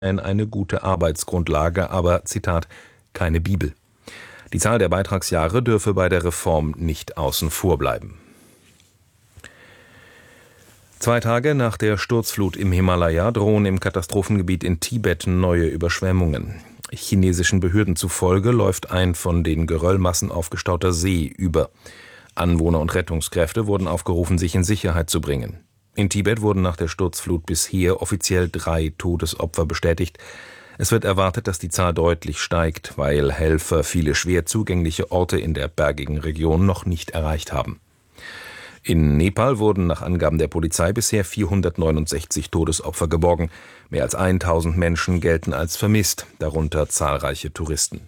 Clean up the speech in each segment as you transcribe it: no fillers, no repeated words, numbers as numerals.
eine gute Arbeitsgrundlage, aber, Zitat, keine Bibel. Die Zahl der Beitragsjahre dürfe bei der Reform nicht außen vor bleiben. 2 Tage nach der Sturzflut im Himalaya drohen im Katastrophengebiet in Tibet neue Überschwemmungen. Chinesischen Behörden zufolge läuft ein von den Geröllmassen aufgestauter See über. Anwohner und Rettungskräfte wurden aufgerufen, sich in Sicherheit zu bringen. In Tibet wurden nach der Sturzflut bisher offiziell 3 Todesopfer bestätigt. Es wird erwartet, dass die Zahl deutlich steigt, weil Helfer viele schwer zugängliche Orte in der bergigen Region noch nicht erreicht haben. In Nepal wurden nach Angaben der Polizei bisher 469 Todesopfer geborgen. Mehr als 1000 Menschen gelten als vermisst, darunter zahlreiche Touristen.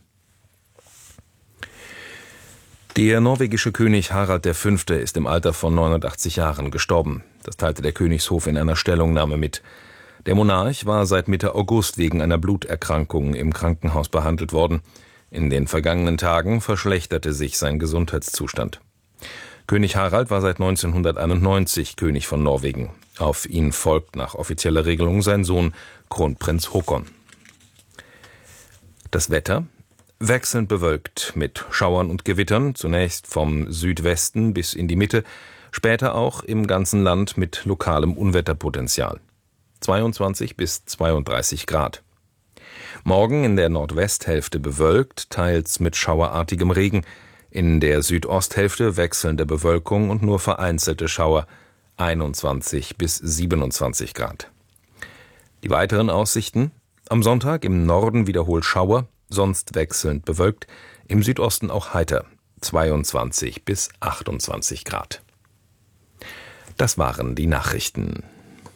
Der norwegische König Harald V. ist im Alter von 89 Jahren gestorben. Das teilte der Königshof in einer Stellungnahme mit. Der Monarch war seit Mitte August wegen einer Bluterkrankung im Krankenhaus behandelt worden. In den vergangenen Tagen verschlechterte sich sein Gesundheitszustand. König Harald war seit 1991 König von Norwegen. Auf ihn folgt nach offizieller Regelung sein Sohn Kronprinz Haakon. Das Wetter: wechselnd bewölkt mit Schauern und Gewittern, zunächst vom Südwesten bis in die Mitte, später auch im ganzen Land mit lokalem Unwetterpotenzial. 22 bis 32 Grad. Morgen in der Nordwesthälfte bewölkt, teils mit schauerartigem Regen. In der Südosthälfte wechselnde Bewölkung und nur vereinzelte Schauer, 21 bis 27 Grad. Die weiteren Aussichten: am Sonntag im Norden wiederholt Schauer, sonst wechselnd bewölkt, im Südosten auch heiter, 22 bis 28 Grad. Das waren die Nachrichten.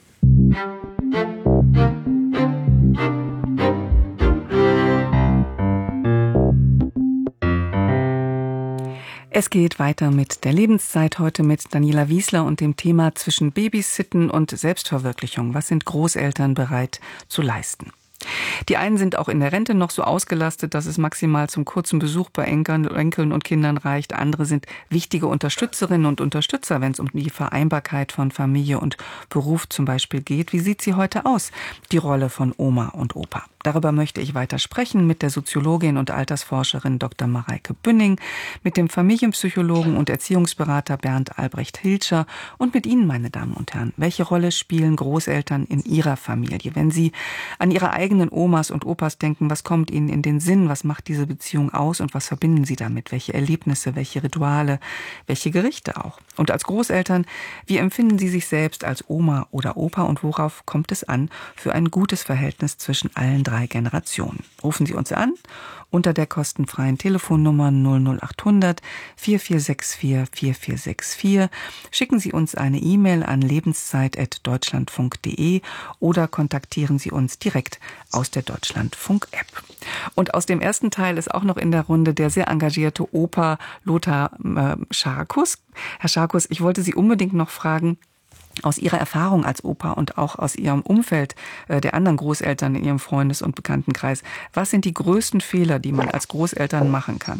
Es geht weiter mit der Lebenszeit, heute mit Daniela Wiesler und dem Thema zwischen Babysitten und Selbstverwirklichung. Was sind Großeltern bereit zu leisten? Die einen sind auch in der Rente noch so ausgelastet, dass es maximal zum kurzen Besuch bei Enkeln und Kindern reicht. Andere sind wichtige Unterstützerinnen und Unterstützer, wenn es um die Vereinbarkeit von Familie und Beruf zum Beispiel geht. Wie sieht sie heute aus, die Rolle von Oma und Opa? Darüber möchte ich weiter sprechen mit der Soziologin und Altersforscherin Dr. Mareike Bünning, mit dem Familienpsychologen und Erziehungsberater Bernd Albrecht Hilscher und mit Ihnen, meine Damen und Herren. Welche Rolle spielen Großeltern in Ihrer Familie? Wenn Sie an Ihre eigenen Omas und Opas denken, was kommt Ihnen in den Sinn? Was macht diese Beziehung aus und was verbinden Sie damit? Welche Erlebnisse, welche Rituale, welche Gerichte auch? Und als Großeltern, wie empfinden Sie sich selbst als Oma oder Opa und worauf kommt es an für ein gutes Verhältnis zwischen allen 3 Generationen? Rufen Sie uns an unter der kostenfreien Telefonnummer 00800 4464 4464. Schicken Sie uns eine E-Mail an lebenszeit@deutschlandfunk.de oder kontaktieren Sie uns direkt aus der Deutschlandfunk-App. Und aus dem ersten Teil ist auch noch in der Runde der sehr engagierte Opa Lothar Scharkus. Herr Scharkus, ich wollte Sie unbedingt noch fragen, aus Ihrer Erfahrung als Opa und auch aus Ihrem Umfeld der anderen Großeltern in Ihrem Freundes- und Bekanntenkreis, was sind die größten Fehler, die man als Großeltern machen kann?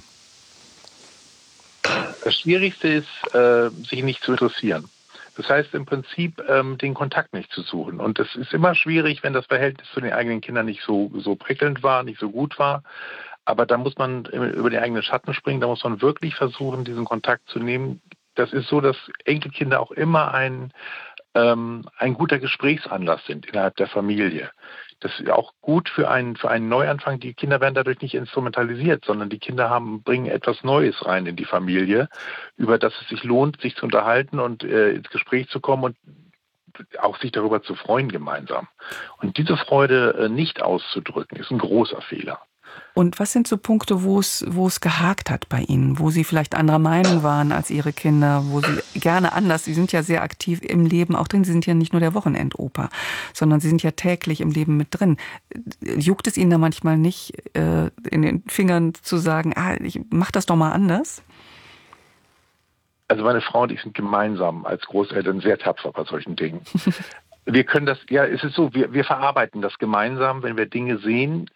Das Schwierigste ist, sich nicht zu interessieren. Das heißt im Prinzip, den Kontakt nicht zu suchen. Und das ist immer schwierig, wenn das Verhältnis zu den eigenen Kindern nicht so prickelnd war, nicht so gut war. Aber da muss man über den eigenen Schatten springen, da muss man wirklich versuchen, diesen Kontakt zu nehmen. Das ist so, dass Enkelkinder auch immer ein guter Gesprächsanlass sind innerhalb der Familie. Das ist auch gut für einen Neuanfang. Die Kinder werden dadurch nicht instrumentalisiert, sondern die Kinder bringen etwas Neues rein in die Familie, über das es sich lohnt, sich zu unterhalten und ins Gespräch zu kommen und auch sich darüber zu freuen gemeinsam. Und diese Freude nicht auszudrücken, ist ein großer Fehler. Und was sind so Punkte, wo es gehakt hat bei Ihnen, wo Sie vielleicht anderer Meinung waren als Ihre Kinder, wo Sie gerne anders, Sie sind ja sehr aktiv im Leben auch drin, Sie sind ja nicht nur der Wochenendopa, sondern Sie sind ja täglich im Leben mit drin. Juckt es Ihnen da manchmal nicht in den Fingern zu sagen, ich mach das doch mal anders? Also meine Frau und ich sind gemeinsam als Großeltern sehr tapfer bei solchen Dingen. Wir können das, es ist so, wir verarbeiten das gemeinsam, wenn wir Dinge sehen,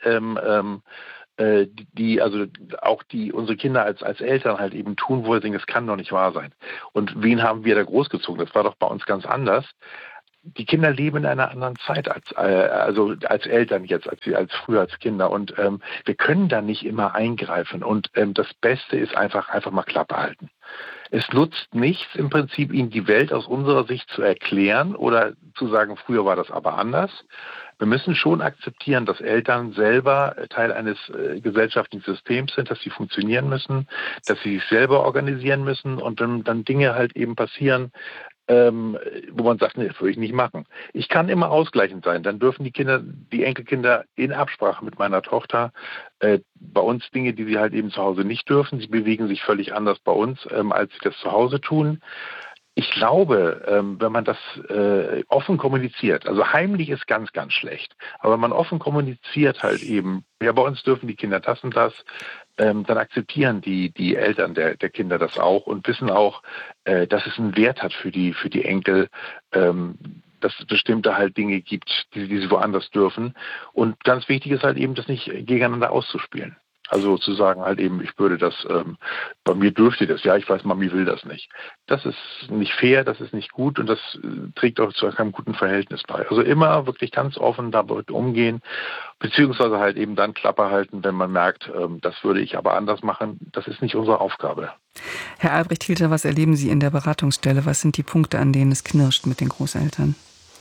die unsere Kinder als Eltern halt eben tun, wo wir denken, das kann doch nicht wahr sein. Und wen haben wir da großgezogen? Das war doch bei uns ganz anders. die Kinder leben in einer anderen Zeit als Eltern jetzt, als früher als Kinder. Und wir können da nicht immer eingreifen. Und das Beste ist einfach mal Klappe halten. Es nutzt nichts im Prinzip, ihnen die Welt aus unserer Sicht zu erklären oder zu sagen, früher war das aber anders. Wir müssen schon akzeptieren, dass Eltern selber Teil eines gesellschaftlichen Systems sind, dass sie funktionieren müssen, dass sie sich selber organisieren müssen und dann Dinge halt eben passieren, wo man sagt, nee, das würde ich nicht machen. Ich kann immer ausgleichend sein. Dann dürfen die Enkelkinder in Absprache mit meiner Tochter bei uns Dinge, die sie halt eben zu Hause nicht dürfen. Sie bewegen sich völlig anders bei uns, als sie das zu Hause tun. Ich glaube, wenn man das offen kommuniziert, also heimlich ist ganz, ganz schlecht, aber wenn man offen kommuniziert halt eben, ja, bei uns dürfen die Kinder das und das, dann akzeptieren die Eltern der Kinder das auch und wissen auch, dass es einen Wert hat für die Enkel, dass es bestimmte halt Dinge gibt, die sie woanders dürfen. Und ganz wichtig ist halt eben, das nicht gegeneinander auszuspielen. Also zu sagen halt eben, ich würde das, bei mir dürfte das, ja, ich weiß, Mami will das nicht. Das ist nicht fair, das ist nicht gut und das trägt auch zu keinem guten Verhältnis bei. Also immer wirklich ganz offen damit umgehen, beziehungsweise halt eben dann Klappe halten, wenn man merkt, das würde ich aber anders machen. Das ist nicht unsere Aufgabe. Herr Albrecht-Hielter, was erleben Sie in der Beratungsstelle? Was sind die Punkte, an denen es knirscht mit den Großeltern?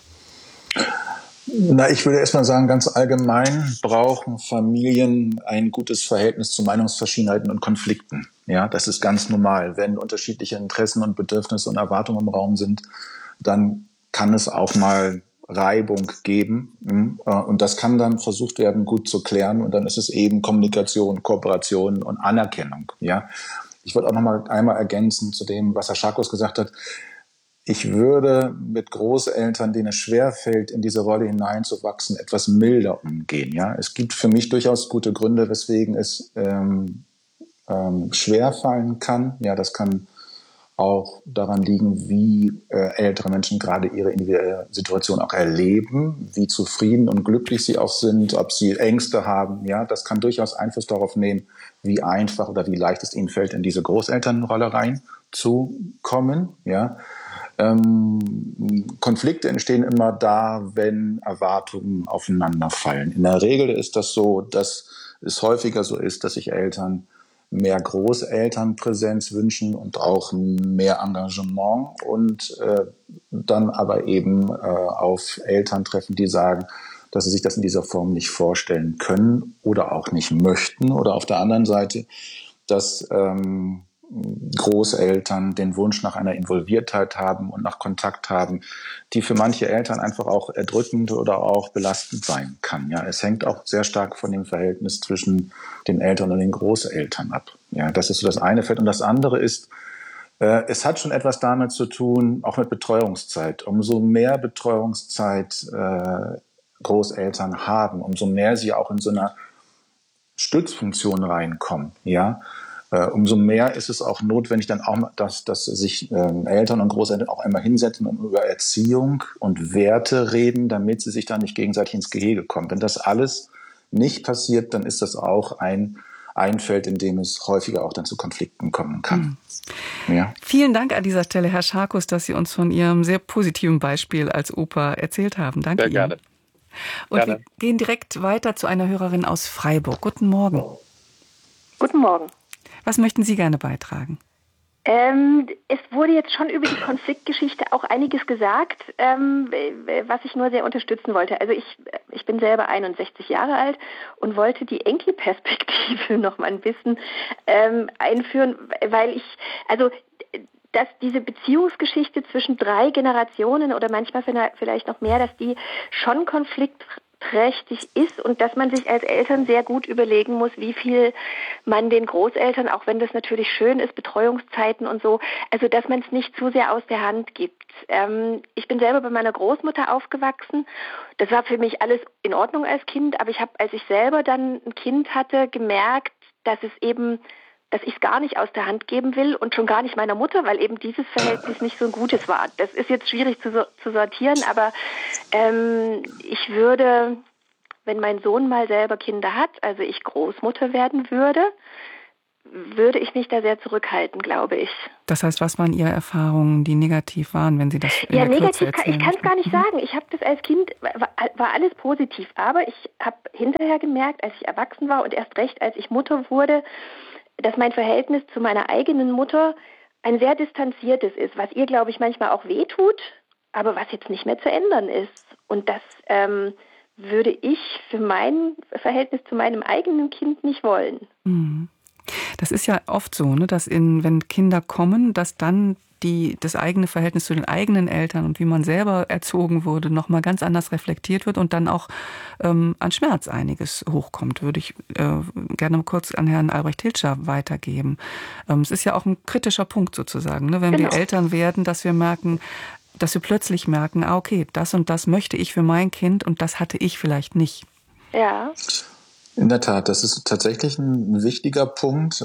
Na, ich würde erstmal sagen, ganz allgemein brauchen Familien ein gutes Verhältnis zu Meinungsverschiedenheiten und Konflikten. Ja, das ist ganz normal. Wenn unterschiedliche Interessen und Bedürfnisse und Erwartungen im Raum sind, dann kann es auch mal Reibung geben. Und das kann dann versucht werden, gut zu klären. Und dann ist es eben Kommunikation, Kooperation und Anerkennung. Ja, ich würde auch noch mal einmal ergänzen zu dem, was Herr Scharkus gesagt hat. Ich würde mit Großeltern, denen es schwerfällt, in diese Rolle hineinzuwachsen, etwas milder umgehen. Ja, es gibt für mich durchaus gute Gründe, weswegen es schwerfallen kann. Ja, das kann auch daran liegen, wie ältere Menschen gerade ihre individuelle Situation auch erleben, wie zufrieden und glücklich sie auch sind, ob sie Ängste haben. Ja, das kann durchaus Einfluss darauf nehmen, wie einfach oder wie leicht es ihnen fällt, in diese Großelternrolle reinzukommen. Ja. Konflikte entstehen immer da, wenn Erwartungen aufeinanderfallen. In der Regel ist das so, dass es häufiger so ist, dass sich Eltern mehr Großelternpräsenz wünschen und auch mehr Engagement und dann aber eben auf Eltern treffen, die sagen, dass sie sich das in dieser Form nicht vorstellen können oder auch nicht möchten. Oder auf der anderen Seite, dass Großeltern den Wunsch nach einer Involviertheit haben und nach Kontakt haben, die für manche Eltern einfach auch erdrückend oder auch belastend sein kann. Ja, es hängt auch sehr stark von dem Verhältnis zwischen den Eltern und den Großeltern ab. Ja, das ist so das eine Feld. Und das andere ist, es hat schon etwas damit zu tun, auch mit Betreuungszeit. Umso mehr Betreuungszeit Großeltern haben, umso mehr sie auch in so einer Stützfunktion reinkommen, ja, umso mehr ist es auch notwendig, dann auch, dass sich Eltern und Großeltern auch einmal hinsetzen und über Erziehung und Werte reden, damit sie sich dann nicht gegenseitig ins Gehege kommen. Wenn das alles nicht passiert, dann ist das auch ein Feld, in dem es häufiger auch dann zu Konflikten kommen kann. Ja. Vielen Dank an dieser Stelle, Herr Scharkus, dass Sie uns von Ihrem sehr positiven Beispiel als Opa erzählt haben. Danke Ihnen. Sehr gerne. Und wir gehen direkt weiter zu einer Hörerin aus Freiburg. Guten Morgen. Guten Morgen. Was möchten Sie gerne beitragen? Es wurde jetzt schon über die Konfliktgeschichte auch einiges gesagt, was ich nur sehr unterstützen wollte. Also ich bin selber 61 Jahre alt und wollte die Enkelperspektive noch mal ein bisschen einführen, weil dass diese Beziehungsgeschichte zwischen 3 Generationen oder manchmal vielleicht noch mehr, dass die schon konfliktträchtig ist und dass man sich als Eltern sehr gut überlegen muss, wie viel man den Großeltern, auch wenn das natürlich schön ist, Betreuungszeiten und so, also dass man es nicht zu sehr aus der Hand gibt. Ich bin selber bei meiner Großmutter aufgewachsen. Das war für mich alles in Ordnung als Kind, aber ich habe, als ich selber dann ein Kind hatte, gemerkt, dass ich es gar nicht aus der Hand geben will und schon gar nicht meiner Mutter, weil eben dieses Verhältnis nicht so ein gutes war. Das ist jetzt schwierig zu sortieren, aber ich würde, wenn mein Sohn mal selber Kinder hat, also ich Großmutter werden würde, würde ich mich da sehr zurückhalten, glaube ich. Das heißt, was waren Ihre Erfahrungen, die negativ waren, wenn Sie das in der Kürze erzählen? Ich kann es gar nicht sagen. Ich habe das als Kind, war alles positiv, aber ich habe hinterher gemerkt, als ich erwachsen war und erst recht, als ich Mutter wurde, dass mein Verhältnis zu meiner eigenen Mutter ein sehr distanziertes ist, was ihr, glaube ich, manchmal auch wehtut, aber was jetzt nicht mehr zu ändern ist. Und das würde ich für mein Verhältnis zu meinem eigenen Kind nicht wollen. Das ist ja oft so, ne, dass wenn Kinder kommen, dass dann das eigene Verhältnis zu den eigenen Eltern und wie man selber erzogen wurde, nochmal ganz anders reflektiert wird und dann auch an Schmerz einiges hochkommt, würde ich gerne kurz an Herrn Albrecht Hilscher weitergeben. Es ist ja auch ein kritischer Punkt sozusagen, ne, wenn wir Eltern werden, dass wir plötzlich merken, okay, das und das möchte ich für mein Kind und das hatte ich vielleicht nicht. Ja. In der Tat, das ist tatsächlich ein wichtiger Punkt.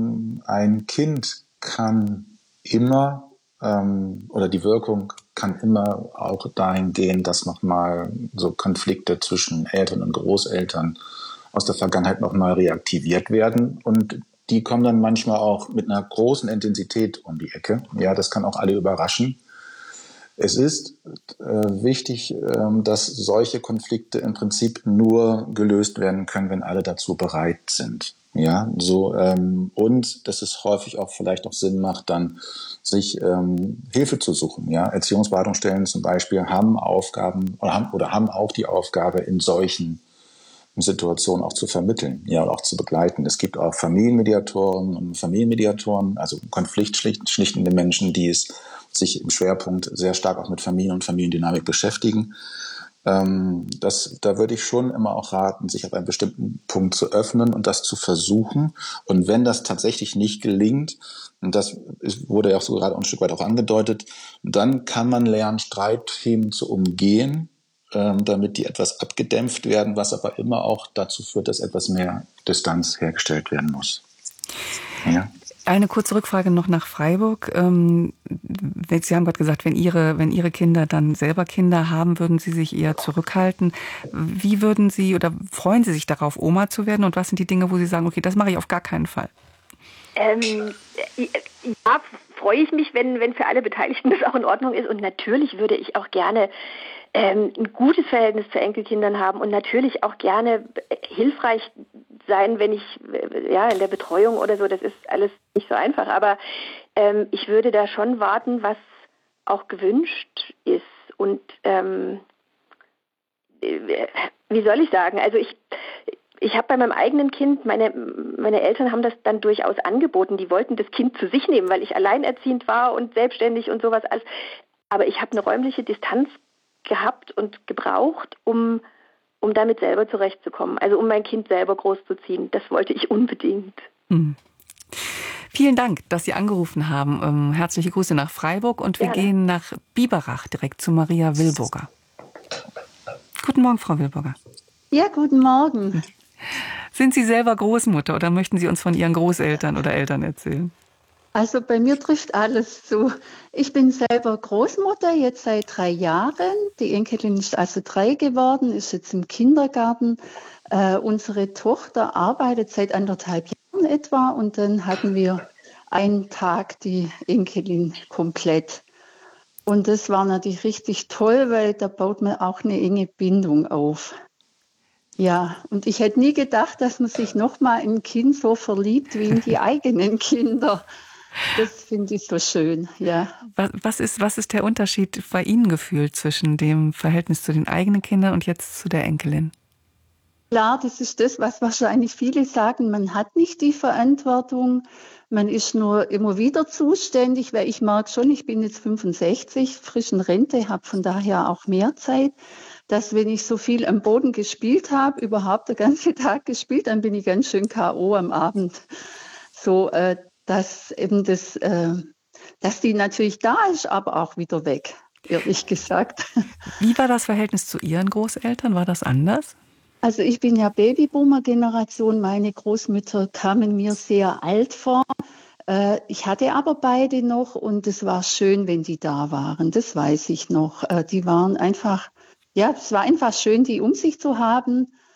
Ein Kind kann immer oder die Wirkung kann immer auch dahin gehen, dass nochmal so Konflikte zwischen Eltern und Großeltern aus der Vergangenheit nochmal reaktiviert werden. Und die kommen dann manchmal auch mit einer großen Intensität um die Ecke. Ja, das kann auch alle überraschen. Es ist wichtig, dass solche Konflikte im Prinzip nur gelöst werden können, wenn alle dazu bereit sind. Ja, so und dass es häufig auch vielleicht auch Sinn macht, dann sich Hilfe zu suchen. Ja, Erziehungsberatungsstellen zum Beispiel haben Aufgaben oder haben auch die Aufgabe, in solchen Situationen auch zu vermitteln, ja, und auch zu begleiten. Es gibt auch Familienmediatoren und Familienmediatoren, also konfliktschlichtende Menschen, die sich im Schwerpunkt sehr stark auch mit Familien und Familiendynamik beschäftigen. Da würde ich schon immer auch raten, sich auf einen bestimmten Punkt zu öffnen und das zu versuchen. Und wenn das tatsächlich nicht gelingt, und das wurde ja auch so gerade ein Stück weit auch angedeutet, dann kann man lernen, Streitthemen zu umgehen, damit die etwas abgedämpft werden, was aber immer auch dazu führt, dass etwas mehr Distanz hergestellt werden muss. Ja. Eine kurze Rückfrage noch nach Freiburg. Sie haben gerade gesagt, wenn Ihre Kinder dann selber Kinder haben, würden Sie sich eher zurückhalten. Wie würden Sie oder freuen Sie sich darauf, Oma zu werden? Und was sind die Dinge, wo Sie sagen, okay, das mache ich auf gar keinen Fall? Ja, freue ich mich, wenn für alle Beteiligten das auch in Ordnung ist. Und natürlich würde ich auch gerne ein gutes Verhältnis zu Enkelkindern haben und natürlich auch gerne hilfreich sein, wenn ich in der Betreuung oder so, das ist alles nicht so einfach, aber ich würde da schon warten, was auch gewünscht ist und wie soll ich sagen, also ich habe bei meinem eigenen Kind, meine Eltern haben das dann durchaus angeboten, die wollten das Kind zu sich nehmen, weil ich alleinerziehend war und selbstständig und sowas, aber ich habe eine räumliche Distanz gehabt und gebraucht, um damit selber zurechtzukommen. Also um mein Kind selber großzuziehen. Das wollte ich unbedingt. Vielen Dank, dass Sie angerufen haben. Herzliche Grüße nach Freiburg und wir gehen nach Biberach direkt zu Maria Wilburger. Guten Morgen, Frau Wilburger. Ja, guten Morgen. Sind Sie selber Großmutter oder möchten Sie uns von Ihren Großeltern oder Eltern erzählen? Also bei mir trifft alles zu. Ich bin selber Großmutter, jetzt seit 3 Jahren. Die Enkelin ist also 3 geworden, ist jetzt im Kindergarten. Unsere Tochter arbeitet seit 1,5 Jahren etwa und dann hatten wir einen Tag die Enkelin komplett. Und das war natürlich richtig toll, weil da baut man auch eine enge Bindung auf. Ja, und ich hätte nie gedacht, dass man sich nochmal in ein Kind so verliebt wie in die eigenen Kinder. Das finde ich so schön, ja. Was ist der Unterschied bei Ihnen gefühlt zwischen dem Verhältnis zu den eigenen Kindern und jetzt zu der Enkelin? Klar, das ist das, was wahrscheinlich viele sagen. Man hat nicht die Verantwortung, man ist nur immer wieder zuständig, weil ich merke schon, ich bin jetzt 65, frisch in Rente, habe von daher auch mehr Zeit, dass wenn ich so viel am Boden gespielt habe, überhaupt den ganzen Tag gespielt, dann bin ich ganz schön K.O. am Abend. So, dass eben dass die natürlich da ist, aber auch wieder weg, ehrlich gesagt. Wie war das Verhältnis zu Ihren Großeltern? War das anders? Also ich bin ja Babyboomer-Generation. Meine Großmütter kamen mir sehr alt vor. Ich hatte aber beide noch und es war schön, wenn die da waren. Das weiß ich noch. Die waren einfach, ja, es war einfach schön, die um sich zu haben.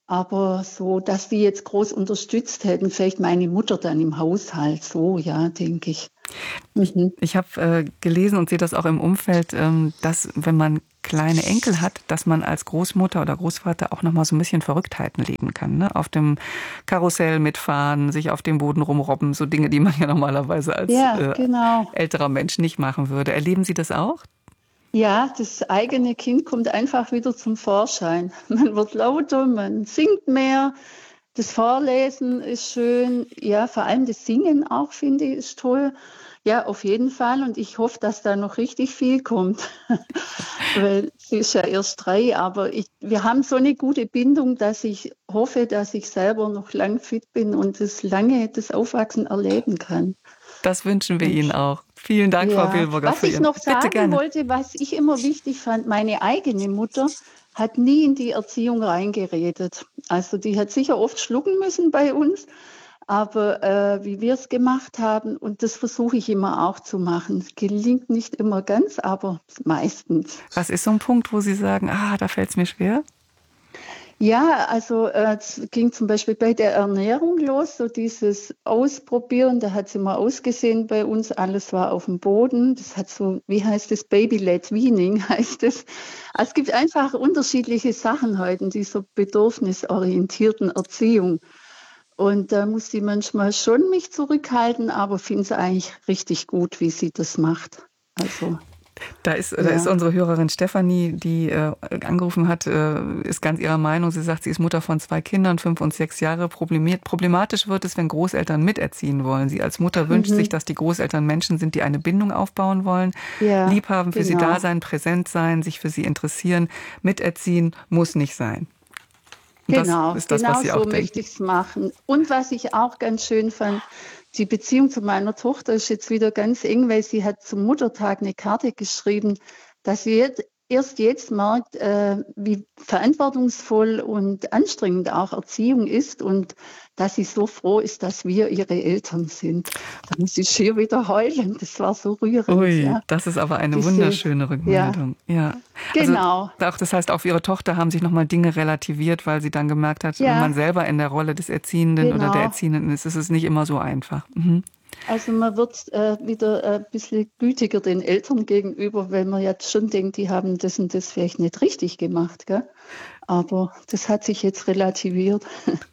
Aber so, dass die jetzt groß unterstützt hätten, vielleicht meine Mutter dann im Haushalt, so, ja, denke ich. Mhm. Ich habe gelesen und sehe das auch im Umfeld, dass wenn man kleine Enkel hat, dass man als Großmutter oder Großvater auch nochmal so ein bisschen Verrücktheiten leben kann. Ne? Auf dem Karussell mitfahren, sich auf dem Boden rumrobben, so Dinge, die man ja normalerweise als genau. älterer Mensch nicht machen würde. Erleben Sie das auch? Ja, das eigene Kind kommt einfach wieder zum Vorschein. Man wird lauter, man singt mehr. Das Vorlesen ist schön. Ja, vor allem das Singen auch, finde ich, ist toll. Ja, auf jeden Fall. Und ich hoffe, dass da noch richtig viel kommt. Weil sie ist ja erst 3. Aber wir haben so eine gute Bindung, dass ich hoffe, dass ich selber noch lang fit bin und das Aufwachsen erleben kann. Das wünschen wir Ihnen auch. Vielen Dank, Frau Wilburger. Was ich noch sagen wollte, was ich immer wichtig fand, meine eigene Mutter hat nie in die Erziehung reingeredet. Also die hat sicher oft schlucken müssen bei uns, aber wie wir es gemacht haben, und das versuche ich immer auch zu machen. Es gelingt nicht immer ganz, aber meistens. Was ist so ein Punkt, wo Sie sagen, da fällt es mir schwer? Ja, also es ging zum Beispiel bei der Ernährung los, so dieses Ausprobieren, da hat es immer ausgesehen bei uns, alles war auf dem Boden. Das hat so, wie heißt das, Baby-led Weaning heißt es. Also es gibt einfach unterschiedliche Sachen heute in dieser bedürfnisorientierten Erziehung. Und da muss ich manchmal schon mich zurückhalten, aber finde es eigentlich richtig gut, wie sie das macht. Also... Da ist unsere Hörerin Stefanie, die angerufen hat, ist ganz ihrer Meinung. Sie sagt, sie ist Mutter von 2 Kindern, 5 und 6 Jahre. Problematisch wird es, wenn Großeltern miterziehen wollen. Sie als Mutter wünscht sich, dass die Großeltern Menschen sind, die eine Bindung aufbauen wollen, lieb haben, für sie da sein, präsent sein, sich für sie interessieren. Miterziehen muss nicht sein. Und genau, das ist das, genau was sie so auch möchte ich es machen. Und was ich auch ganz schön fand, die Beziehung zu meiner Tochter ist jetzt wieder ganz eng, weil sie hat zum Muttertag eine Karte geschrieben, dass sie erst jetzt merkt, wie verantwortungsvoll und anstrengend auch Erziehung ist und dass sie so froh ist, dass wir ihre Eltern sind. Da muss ich hier wieder heulen. Das war so rührend. Ui, ja. Das ist aber eine wunderschöne Rückmeldung. Ja. Genau. Also, das heißt, auch für Ihre Tochter haben sich nochmal Dinge relativiert, weil sie dann gemerkt hat, wenn man selber in der Rolle des Erziehenden oder der Erziehenden ist es nicht immer so einfach. Mhm. Also man wird wieder ein bisschen gütiger den Eltern gegenüber, weil man jetzt schon denkt, die haben das und das vielleicht nicht richtig gemacht. Gell? Aber das hat sich jetzt relativiert.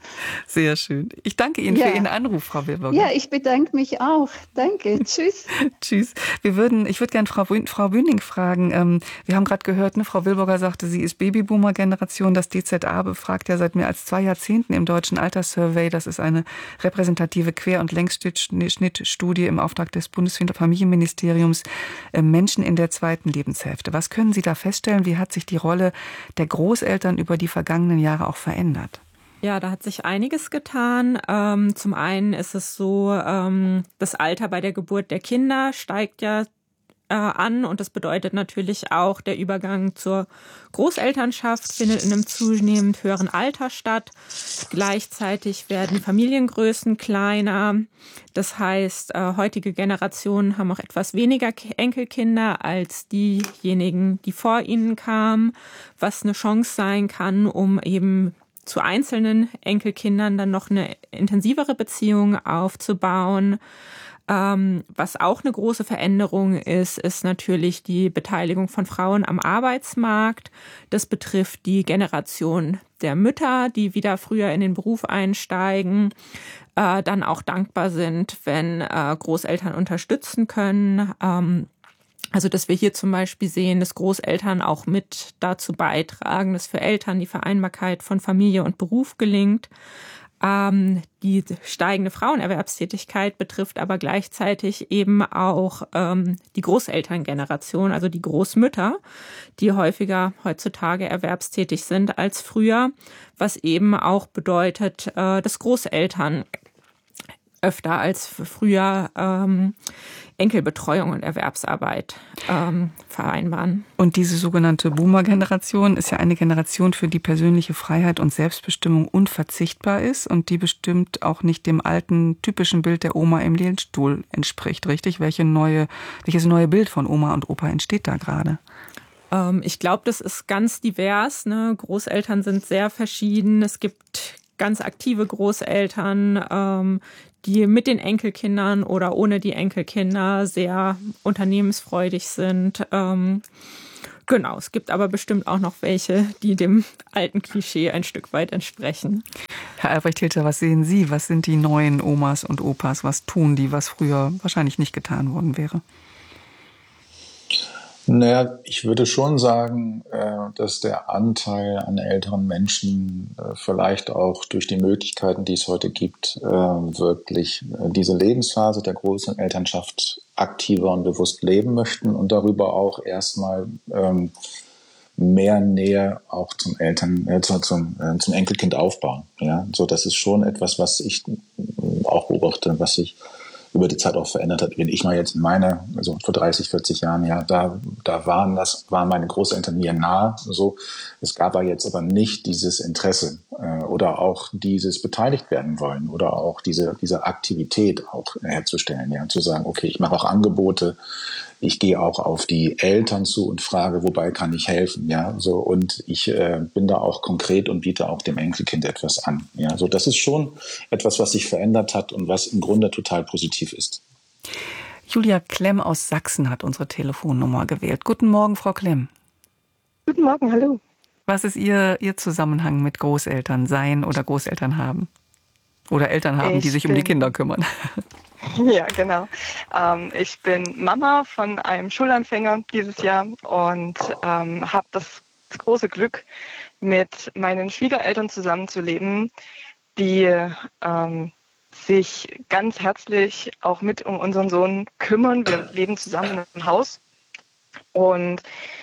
Sehr schön. Ich danke Ihnen für Ihren Anruf, Frau Wilburger. Ja, ich bedanke mich auch. Danke. Tschüss. Tschüss. Ich würde gerne Frau Bühning fragen. Wir haben gerade gehört, Frau Wilburger sagte, sie ist Babyboomer-Generation. Das DZA befragt ja seit mehr als 2 Jahrzehnten im deutschen Alterssurvey. Das ist eine repräsentative Quer- und Längsschnittstudie im Auftrag des Bundesfamilienministeriums Menschen in der 2. Lebenshälfte. Was können Sie da feststellen? Wie hat sich die Rolle der Großeltern über die vergangenen Jahre auch verändert? Ja, da hat sich einiges getan. Zum einen ist es so, das Alter bei der Geburt der Kinder steigt ja an und das bedeutet natürlich auch, der Übergang zur Großelternschaft findet in einem zunehmend höheren Alter statt. Gleichzeitig werden Familiengrößen kleiner. Das heißt, heutige Generationen haben auch etwas weniger Enkelkinder als diejenigen, die vor ihnen kamen, was eine Chance sein kann, um eben zu einzelnen Enkelkindern dann noch eine intensivere Beziehung aufzubauen. Was auch eine große Veränderung ist natürlich die Beteiligung von Frauen am Arbeitsmarkt. Das betrifft die Generation der Mütter, die wieder früher in den Beruf einsteigen, dann auch dankbar sind, wenn Großeltern unterstützen können. Also, dass wir hier zum Beispiel sehen, dass Großeltern auch mit dazu beitragen, dass für Eltern die Vereinbarkeit von Familie und Beruf gelingt. Die steigende Frauenerwerbstätigkeit betrifft aber gleichzeitig eben auch die Großelterngeneration, also die Großmütter, die häufiger heutzutage erwerbstätig sind als früher, was eben auch bedeutet, dass Großeltern öfter als früher Enkelbetreuung und Erwerbsarbeit vereinbaren. Und diese sogenannte Boomer-Generation ist ja eine Generation, für die persönliche Freiheit und Selbstbestimmung unverzichtbar ist und die bestimmt auch nicht dem alten, typischen Bild der Oma im Lehnstuhl entspricht, richtig? Welches neue Bild von Oma und Opa entsteht da gerade? Ich glaube, das ist ganz divers, ne? Großeltern sind sehr verschieden. Es gibt ganz aktive Großeltern, die mit den Enkelkindern oder ohne die Enkelkinder sehr unternehmensfreudig sind. Genau, es gibt aber bestimmt auch noch welche, die dem alten Klischee ein Stück weit entsprechen. Herr Albrecht-Hilscher, was sehen Sie? Was sind die neuen Omas und Opas? Was tun die, was früher wahrscheinlich nicht getan worden wäre? Naja, ich würde schon sagen, dass der Anteil an älteren Menschen vielleicht auch durch die Möglichkeiten, die es heute gibt, wirklich diese Lebensphase der großen Elternschaft aktiver und bewusst leben möchten und darüber auch erstmal mehr Nähe auch zum Enkelkind aufbauen. Ja, so das ist schon etwas, was ich auch beobachte, was sich über die Zeit auch verändert hat. Wenn ich mal jetzt also vor 30, 40 Jahren, ja, da waren meine Großeltern mir nahe, so. Es gab jetzt aber nicht dieses Interesse, oder auch dieses beteiligt werden wollen oder auch diese Aktivität auch herzustellen, ja, zu sagen, okay, ich mache auch Angebote, ich gehe auch auf die Eltern zu und frage, wobei kann ich helfen, ja, so, und ich bin da auch konkret und biete auch dem Enkelkind etwas an, ja, so, das ist schon etwas, was sich verändert hat und was im Grunde total positiv ist. Julia Klemm aus Sachsen hat unsere Telefonnummer gewählt. Guten Morgen, Frau Klemm. Guten Morgen, hallo. Was ist Ihr Zusammenhang mit Großeltern sein oder Großeltern haben? Oder Eltern haben, die sich um die Kinder kümmern? Ja, genau. Ich bin Mama von einem Schulanfänger dieses Jahr und habe das große Glück, mit meinen Schwiegereltern zusammenzuleben, die sich ganz herzlich auch mit um unseren Sohn kümmern. Wir leben zusammen im Haus und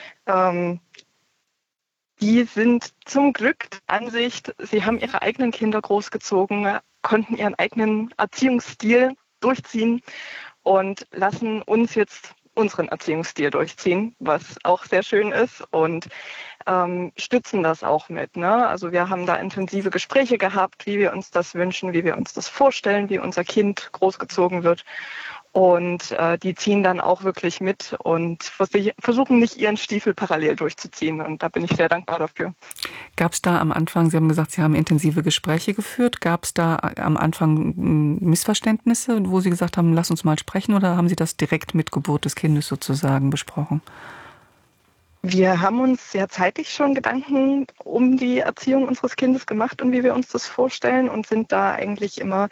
die sind zum Glück der Ansicht, sie haben ihre eigenen Kinder großgezogen, konnten ihren eigenen Erziehungsstil durchziehen und lassen uns jetzt unseren Erziehungsstil durchziehen, was auch sehr schön ist, und stützen das auch mit, ne? Also wir haben da intensive Gespräche gehabt, wie wir uns das wünschen, wie wir uns das vorstellen, wie unser Kind großgezogen wird. Und die ziehen dann auch wirklich mit und versuchen nicht ihren Stiefel parallel durchzuziehen. Und da bin ich sehr dankbar dafür. Gab es da am Anfang, Sie haben gesagt, Sie haben intensive Gespräche geführt, gab es da am Anfang Missverständnisse, wo Sie gesagt haben, lass uns mal sprechen, oder haben Sie das direkt mit Geburt des Kindes sozusagen besprochen? Wir haben uns sehr zeitig schon Gedanken um die Erziehung unseres Kindes gemacht und wie wir uns das vorstellen und sind da eigentlich immer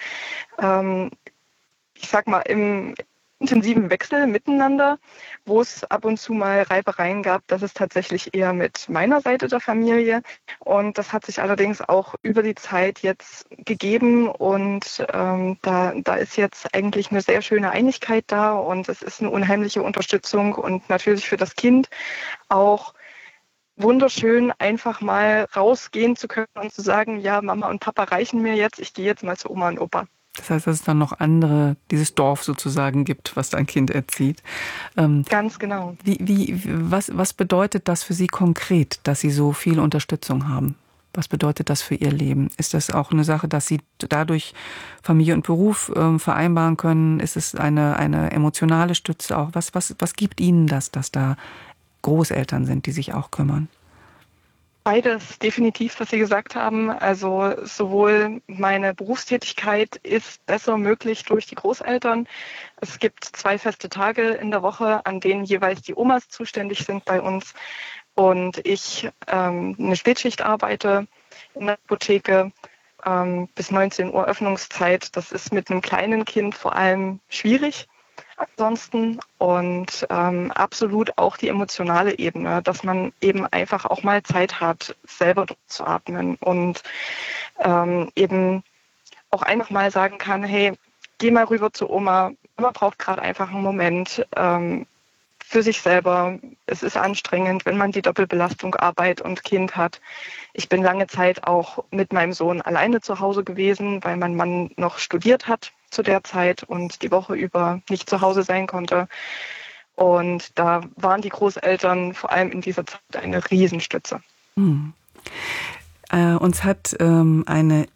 ich sag mal, im intensiven Wechsel miteinander, wo es ab und zu mal Reibereien gab. Das ist tatsächlich eher mit meiner Seite der Familie. Und das hat sich allerdings auch über die Zeit jetzt gegeben. Und da ist jetzt eigentlich eine sehr schöne Einigkeit da. Und es ist eine unheimliche Unterstützung und natürlich für das Kind auch wunderschön, einfach mal rausgehen zu können und zu sagen, ja, Mama und Papa reichen mir jetzt, ich gehe jetzt mal zu Oma und Opa. Das heißt, dass es dann noch dieses Dorf sozusagen gibt, was dein Kind erzieht. Ganz genau. Was bedeutet das für Sie konkret, dass Sie so viel Unterstützung haben? Was bedeutet das für Ihr Leben? Ist das auch eine Sache, dass Sie dadurch Familie und Beruf vereinbaren können? Ist es eine emotionale Stütze auch? Was gibt Ihnen das, dass da Großeltern sind, die sich auch kümmern? Beides definitiv, was Sie gesagt haben. Also sowohl meine Berufstätigkeit ist besser möglich durch die Großeltern. Es gibt 2 feste Tage in der Woche, an denen jeweils die Omas zuständig sind bei uns. Und ich eine Spätschicht arbeite in der Apotheke bis 19 Uhr Öffnungszeit. Das ist mit einem kleinen Kind vor allem schwierig. Ansonsten und absolut auch die emotionale Ebene, dass man eben einfach auch mal Zeit hat, selber durchzuatmen und eben auch einfach mal sagen kann, hey, geh mal rüber zu Oma. Oma braucht gerade einfach einen Moment für sich selber. Es ist anstrengend, wenn man die Doppelbelastung Arbeit und Kind hat. Ich bin lange Zeit auch mit meinem Sohn alleine zu Hause gewesen, weil mein Mann noch studiert hat zu der Zeit und die Woche über nicht zu Hause sein konnte. Und da waren die Großeltern vor allem in dieser Zeit eine Riesenstütze. Uns hat eine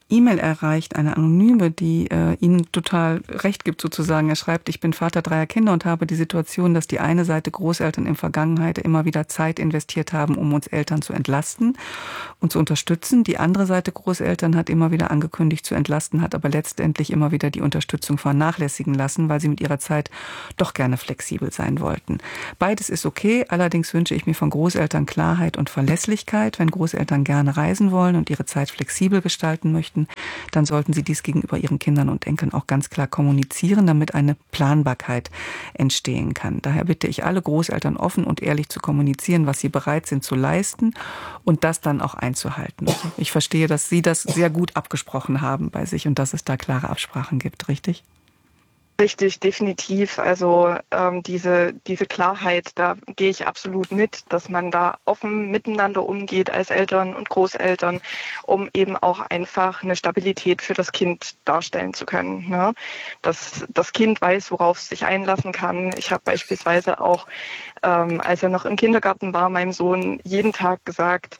E-Mail erreicht, eine Anonyme, die Ihnen total recht gibt sozusagen. Er schreibt, ich bin Vater 3 Kinder und habe die Situation, dass die eine Seite Großeltern in Vergangenheit immer wieder Zeit investiert haben, um uns Eltern zu entlasten und zu unterstützen. Die andere Seite Großeltern hat immer wieder angekündigt zu entlasten, hat aber letztendlich immer wieder die Unterstützung vernachlässigen lassen, weil sie mit ihrer Zeit doch gerne flexibel sein wollten. Beides ist okay, allerdings wünsche ich mir von Großeltern Klarheit und Verlässlichkeit. Wenn Großeltern gerne reisen wollen und ihre Zeit flexibel gestalten möchten, dann sollten sie dies gegenüber ihren Kindern und Enkeln auch ganz klar kommunizieren, damit eine Planbarkeit entstehen kann. Daher bitte ich alle Großeltern offen und ehrlich zu kommunizieren, was sie bereit sind zu leisten und das dann auch einzuhalten. Ich verstehe, dass Sie das sehr gut abgesprochen haben bei sich und dass es da klare Absprachen gibt, richtig? Richtig, definitiv. Also diese Klarheit, da gehe ich absolut mit, dass man da offen miteinander umgeht als Eltern und Großeltern, um eben auch einfach eine Stabilität für das Kind darstellen zu können. Ne? Dass das Kind weiß, worauf es sich einlassen kann. Ich habe beispielsweise auch, als er noch im Kindergarten war, meinem Sohn jeden Tag gesagt,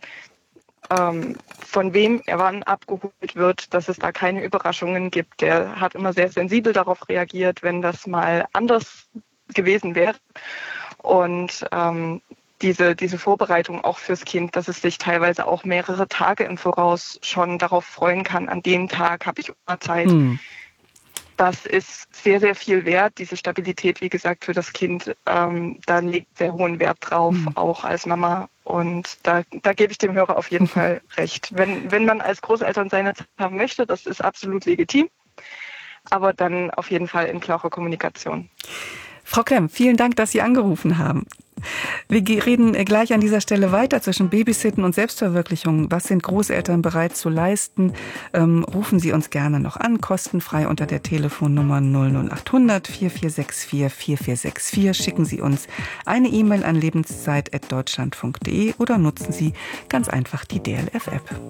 von wem er wann abgeholt wird, dass es da keine Überraschungen gibt. Der hat immer sehr sensibel darauf reagiert, wenn das mal anders gewesen wäre. Und diese Vorbereitung auch fürs Kind, dass es sich teilweise auch mehrere Tage im Voraus schon darauf freuen kann, an dem Tag habe ich Zeit. Das ist sehr, sehr viel wert, diese Stabilität, wie gesagt, für das Kind. Da liegt sehr hohen Wert drauf, auch als Mama. Und da gebe ich dem Hörer auf jeden Fall recht. Wenn man als Großeltern seine Zeit haben möchte, das ist absolut legitim. Aber dann auf jeden Fall in klarer Kommunikation. Frau Klemm, vielen Dank, dass Sie angerufen haben. Wir reden gleich an dieser Stelle weiter zwischen Babysitten und Selbstverwirklichung. Was sind Großeltern bereit zu leisten? Rufen Sie uns gerne noch an, kostenfrei unter der Telefonnummer 00800 4464 4464. Schicken Sie uns eine E-Mail an lebenszeit@deutschlandfunk.de oder nutzen Sie ganz einfach die DLF-App.